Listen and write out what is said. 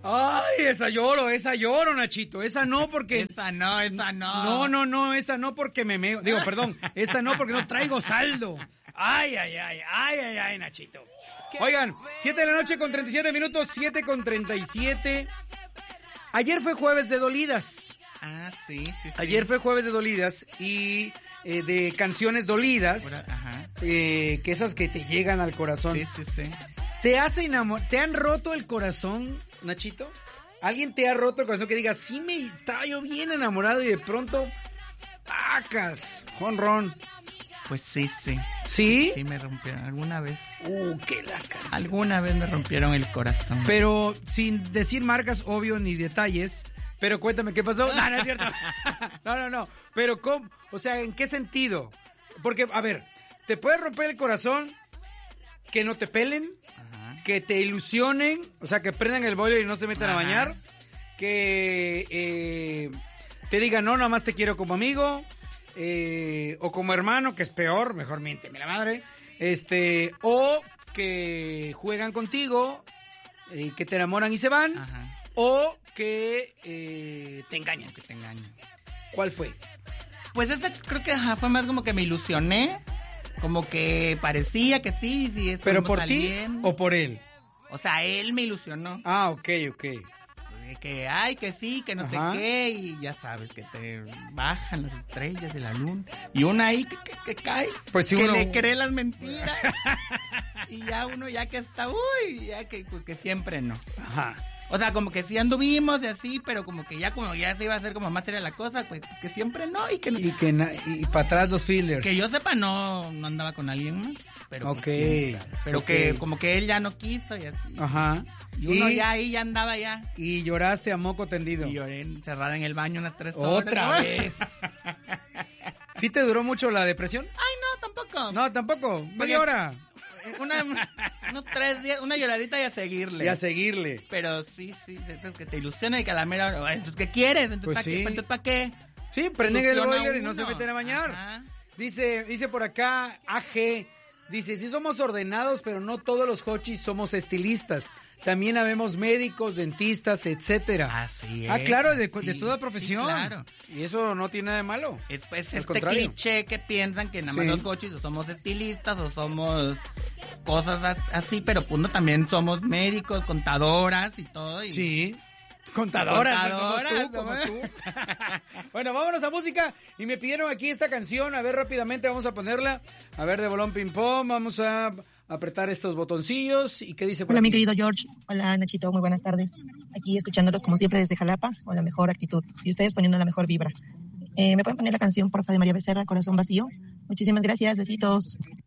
Ay, esa lloro, Nachito. Esa no porque... Esa no. No, esa no porque me meo. Digo, perdón, esa no porque no traigo saldo. Ay, Nachito. Oigan, 7 de la noche con 37 minutos, 7 con 37. Ayer fue jueves de dolidas. Ah, sí. Ayer fue jueves de dolidas y de canciones dolidas. Ajá. Que esas que te llegan al corazón. Sí. ¿Te han roto el corazón, Nachito? ¿Alguien te ha roto el corazón que diga, estaba yo bien enamorado y de pronto, ¡pacas! Jonrón. Pues sí. ¿Sí? Sí, me rompieron alguna vez. ¡Qué la canción! Alguna vez me rompieron el corazón. Pero sin decir marcas, obvio, ni detalles. Pero cuéntame, ¿qué pasó? No es cierto. No. Pero ¿cómo? O sea, ¿en qué sentido? Porque, a ver, te puede romper el corazón que no te pelen, ajá, que te ilusionen, o sea, que prendan el boiler y no se metan a bañar, que te digan, no, nada más te quiero como amigo, o como hermano, que es peor, mejor miénteme la madre, o que juegan contigo, que te enamoran y se van, ajá, o que te engañan. ¿Cuál fue? Pues creo que fue más como que me ilusioné, como que parecía que sí. ¿Pero por ti o por él? O sea, él me ilusionó. Ah, ok. Que ay, que sí, que no ajá, sé qué, y ya sabes, que te bajan las estrellas de la luna, y una ahí que cae, pues si que uno le cree las mentiras, y ya uno ya que está, ya que pues que siempre no. Ajá. O sea, como que sí anduvimos y así, pero como que ya se iba a hacer como más seria la cosa, pues que siempre no, y que no. Y para atrás los fillers. Que yo sepa, no andaba con alguien más. Pero okay. Pero okay, que como que él ya no quiso y así. Ajá. Y uno ya ahí ya andaba ya. Y lloraste a moco tendido. Y lloré encerrada en el baño unas 3 horas. ¡Otra vez! ¿Sí te duró mucho la depresión? Ay, no, tampoco. No, tampoco. ¿Media hora? Unos 3 días, una lloradita y a seguirle. Pero sí, que te ilusiona y que a la mera hora, entonces, ¿qué quieres? Entonces, pues sí. ¿para qué? Sí, prenden el boiler y no se meten a bañar. Ajá. Dice por acá, AG, dice, sí somos ordenados, pero no todos los hochis somos estilistas. También habemos médicos, dentistas, etcétera. Así es. Ah, claro, de toda profesión. Sí, claro. Y eso no tiene nada de malo. Es pues este cliché que piensan que nada más los hochis o somos estilistas o somos cosas así, pero pues no, también somos médicos, contadoras y todo. Sí. Contadoras, como tú. Bueno, vámonos a música. Y me pidieron aquí esta canción. A ver, rápidamente vamos a ponerla. A ver, de bolón ping pong. Vamos a apretar estos botoncillos. ¿Y qué dice por Hola, aquí? mi querido George. Hola, Nachito. Muy buenas tardes. Aquí escuchándolos como siempre desde Jalapa, con la mejor actitud. Y ustedes poniendo la mejor vibra. ¿Me pueden poner la canción, porfa, de María Becerra, Corazón Vacío? Muchísimas gracias. Besitos.